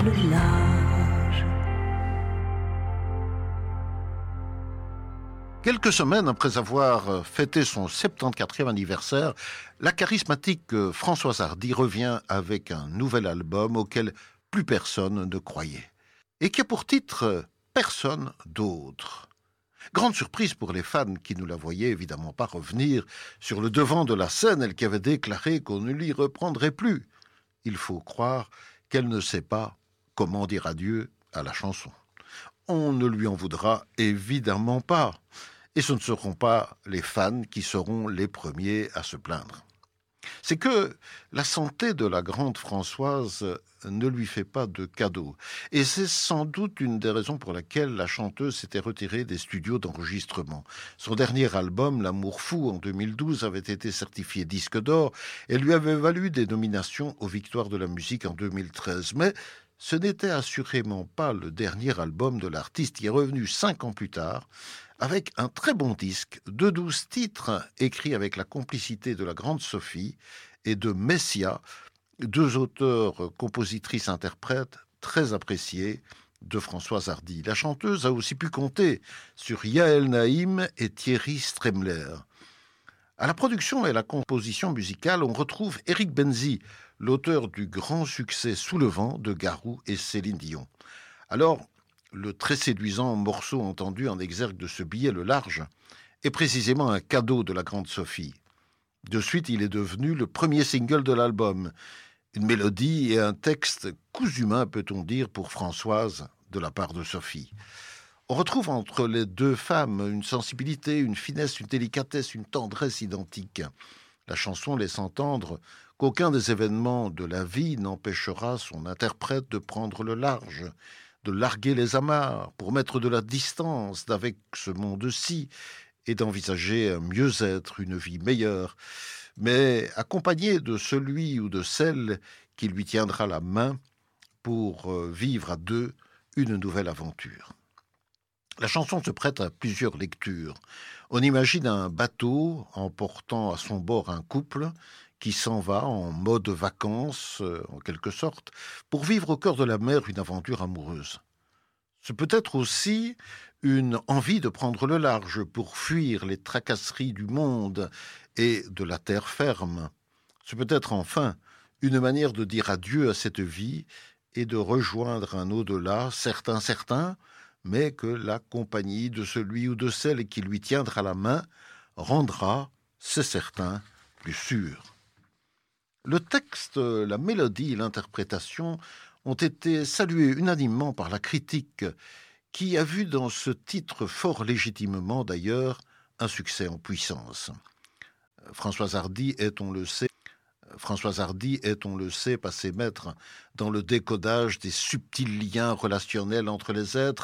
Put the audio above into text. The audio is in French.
le large. Quelques semaines après avoir fêté son 74e anniversaire, la charismatique Françoise Hardy revient avec un nouvel album auquel plus personne ne croyait, et qui a pour titre « Personne d'autre ». Grande surprise pour les fans qui ne la voyaient évidemment pas revenir sur le devant de la scène, elle qui avait déclaré qu'on ne l'y reprendrait plus. Il faut croire qu'elle ne sait pas comment dire adieu à la chanson. On ne lui en voudra évidemment pas. Et ce ne seront pas les fans qui seront les premiers à se plaindre. C'est que la santé de la grande Françoise ne lui fait pas de cadeau. Et c'est sans doute une des raisons pour laquelle la chanteuse s'était retirée des studios d'enregistrement. Son dernier album, L'amour fou, en 2012, avait été certifié disque d'or et lui avait valu des nominations aux Victoires de la musique en 2013. Mais ce n'était assurément pas le dernier album de l'artiste qui est revenu 5 ans plus tard avec un très bon disque de 12 titres écrits avec la complicité de la grande Sophie et de Messia, deux auteurs, compositrices, interprètes très appréciés de Françoise Hardy. La chanteuse a aussi pu compter sur Yael Naïm et Thierry Stremler. À la production et la composition musicale, on retrouve Éric Benzi, l'auteur du grand succès Sous le vent de Garou et Céline Dion. Alors, le très séduisant morceau entendu en exergue de ce billet Le Large est précisément un cadeau de la grande Sophie. De suite, il est devenu le premier single de l'album. Une mélodie et un texte cousumain, peut-on dire, pour Françoise, de la part de Sophie. On retrouve entre les deux femmes une sensibilité, une finesse, une délicatesse, une tendresse identiques. La chanson laisse entendre qu'aucun des événements de la vie n'empêchera son interprète de prendre le large, de larguer les amarres pour mettre de la distance d'avec ce monde-ci et d'envisager un mieux-être, une vie meilleure, mais accompagné de celui ou de celle qui lui tiendra la main pour vivre à deux une nouvelle aventure. La chanson se prête à plusieurs lectures. On imagine un bateau emportant à son bord un couple qui s'en va en mode vacances, en quelque sorte, pour vivre au cœur de la mer une aventure amoureuse. Ce peut être aussi une envie de prendre le large pour fuir les tracasseries du monde et de la terre ferme. Ce peut être enfin une manière de dire adieu à cette vie et de rejoindre un au-delà certain, mais que la compagnie de celui ou de celle qui lui tiendra la main rendra, c'est certain, plus sûr. Le texte, la mélodie et l'interprétation ont été salués unanimement par la critique, qui a vu dans ce titre fort légitimement d'ailleurs un succès en puissance. Françoise Hardy est, on le sait, passé maître dans le décodage des subtils liens relationnels entre les êtres,